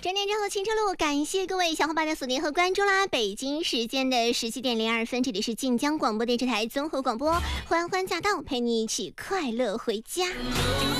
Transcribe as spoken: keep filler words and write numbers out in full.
十点之后，青车路，感谢各位小伙伴的锁定和关注啦！北京时间的十七点零二分，这里是晋江广播电视台综合广播，欢欢驾到，陪你一起快乐回家。